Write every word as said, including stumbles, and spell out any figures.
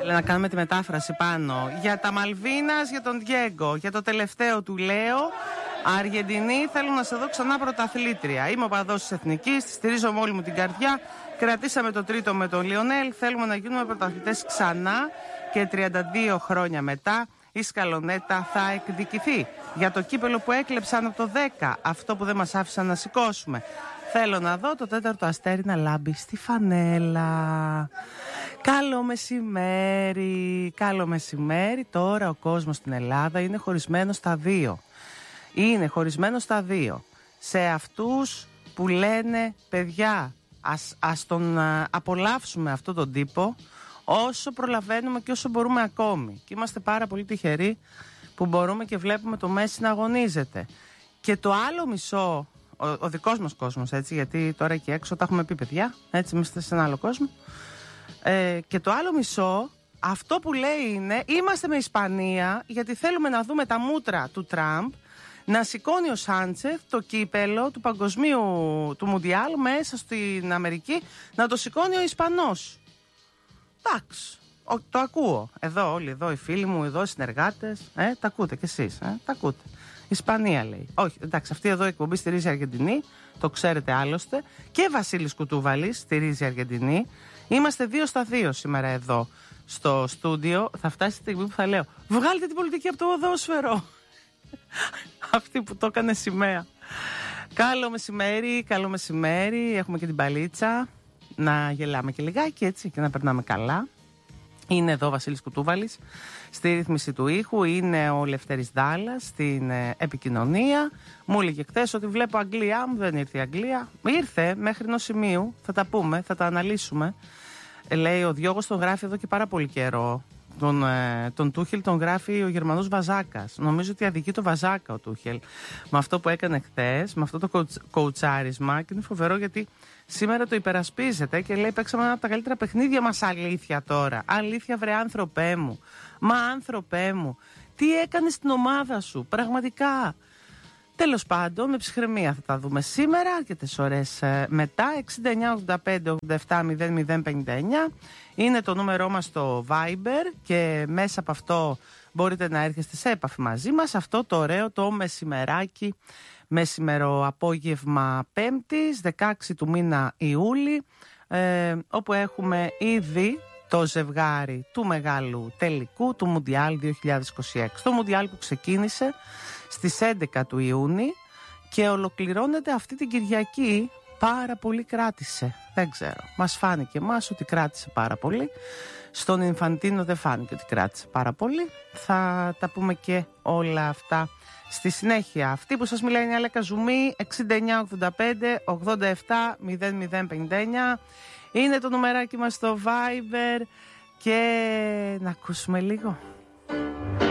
Να κάνουμε τη μετάφραση πάνω. Για τα Μαλβίνας, για τον Διέγκο, για το τελευταίο του Λέο. Αργεντινή, θέλω να σε δω ξανά πρωταθλήτρια. Είμαι οπαδός της Εθνικής, τη στηρίζω με όλη μου την καρδιά. Κρατήσαμε το τρίτο με τον Λιονέλ. Θέλουμε να γίνουμε πρωταθλητές ξανά και τριάντα δύο χρόνια μετά η Σκαλονέτα θα εκδικηθεί. Για το κύπελο που έκλεψαν από το δέκα, αυτό που δεν μας άφησαν να σηκώσουμε. Θέλω να δω το τέταρτο αστέρι να λάμπει στη φανέλα. Καλό μεσημέρι, καλό μεσημέρι. Τώρα ο κόσμος στην Ελλάδα είναι χωρισμένος στα δύο. Είναι χωρισμένος στα δύο. Σε αυτούς που λένε παιδιά, ας, ας τον α, απολαύσουμε αυτόν τον τύπο όσο προλαβαίνουμε και όσο μπορούμε ακόμη. Και είμαστε πάρα πολύ τυχεροί που μπορούμε και βλέπουμε το Μέση να αγωνίζεται. Και το άλλο μισό, ο, ο δικός μας κόσμος, έτσι, γιατί τώρα εκεί έξω τα έχουμε πει παιδιά, έτσι, είμαστε σε ένα άλλο κόσμο. Ε, και το άλλο μισό, αυτό που λέει είναι, είμαστε με Ισπανία γιατί θέλουμε να δούμε τα μούτρα του Τραμπ να σηκώνει ο Σάντσεθ το κύπελο του παγκοσμίου του Μουντιάλ μέσα στην Αμερική, να το σηκώνει ο Ισπανός. Εντάξει, το ακούω. Εδώ όλοι, εδώ οι φίλοι μου, εδώ οι συνεργάτες, ε, τα ακούτε κι εσείς, ε, τα ακούτε. Ισπανία λέει. Όχι, εντάξει, αυτή εδώ η εκπομπή στηρίζει η Αργεντινή, το ξέρετε άλλωστε. Και Βασίλης Κουτούβαλης στηρίζει η Αργεντινή. Είμαστε δύο στα δύο σήμερα εδώ στο στούντιο. Θα φτάσει τη στιγμή που θα λέω, βγάλτε την πολιτική από το ποδόσφαιρο. Αυτή που το έκανε σημαία. Καλό μεσημέρι, καλό μεσημέρι. Έχουμε και την παλίτσα. Να γελάμε και λιγάκι έτσι και να περνάμε καλά. Είναι εδώ ο Βασίλης Κουτούβαλης στη ρύθμιση του ήχου. Είναι ο Λευτέρης Δάλλας στην ε, επικοινωνία. Μου έλεγε χθες ότι βλέπω Αγγλία. Μου δεν ήρθε η Αγγλία. Ήρθε μέχρι ενός σημείου. Θα τα πούμε, θα τα αναλύσουμε. Ε, λέει ο Διώγος τον γράφει εδώ και πάρα πολύ καιρό. Τον, ε, τον Τούχελ τον γράφει ο Γερμανός Βαζάκας. Νομίζω ότι αδικεί το Βαζάκα ο Τούχελ με αυτό που έκανε χθες, με αυτό το κοουτς, κοουτσάρισμα. Και είναι φοβερό γιατί σήμερα το υπερασπίζεται και λέει παίξαμε ένα από τα καλύτερα παιχνίδια μας. Αλήθεια τώρα. Αλήθεια βρε άνθρωπέ μου. Μα άνθρωπέ μου. Τι έκανες στην ομάδα σου. Πραγματικά. Τέλος πάντων, με ψυχραιμία θα τα δούμε σήμερα, αρκετές ώρες ε, μετά. Εξήντα εννιά ογδόντα πέντε ογδόντα επτά μηδέν μηδέν πενήντα εννιά είναι το νούμερό μας στο Viber και μέσα από αυτό μπορείτε να έρχεστε σε επαφή μαζί μας. Αυτό το ωραίο το μεσημεράκι, μεσημερο απόγευμα Πέμπτης, δεκαέξι του μήνα Ιούλη, ε, όπου έχουμε ήδη το ζευγάρι του μεγάλου τελικού του Μουντιάλ δύο χιλιάδες είκοσι έξι. Το Μουντιάλ που ξεκίνησε στις έντεκα του Ιούνιου και ολοκληρώνεται αυτή την Κυριακή. Πάρα πολύ κράτησε. Δεν ξέρω. Μας φάνηκε εμάς ότι κράτησε πάρα πολύ. Στον Ινφαντίνο δεν φάνηκε ότι κράτησε πάρα πολύ. Θα τα πούμε και όλα αυτά στη συνέχεια. Αυτή που σας μιλάει είναι η Αλέκα Ζουμή. Εξήντα εννιά ογδόντα πέντε ογδόντα επτά μηδέν μηδέν πενήντα εννιά είναι το νουμεράκι μας στο Viber. Και να ακούσουμε λίγο.